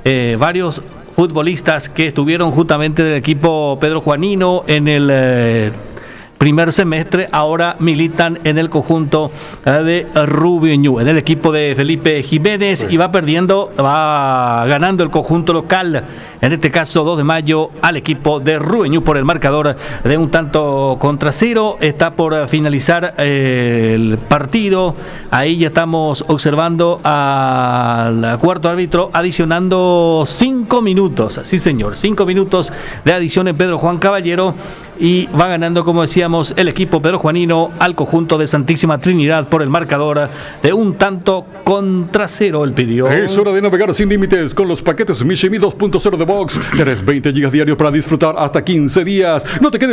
varios futbolistas que estuvieron justamente del equipo Pedro Juanino en el primer semestre, ahora militan en el conjunto de Rubio Ñu, en el equipo de Felipe Jiménez, sí. Y va ganando el conjunto local, en este caso 2 de mayo, al equipo de Rubio Ñu por el marcador de 1-0. Está por finalizar el partido. Ahí ya estamos observando al cuarto árbitro adicionando 5 minutos. Sí, señor, 5 minutos de adición en Pedro Juan Caballero. Y va ganando, como decíamos, el equipo Pedro Juanino al conjunto de Santísima Trinidad por el marcador de 1-0 el pidió. Es hora de navegar sin límites con los paquetes Mi 2.0 de Box. Tenés 20 GB diarios para disfrutar hasta 15 días. No te quedes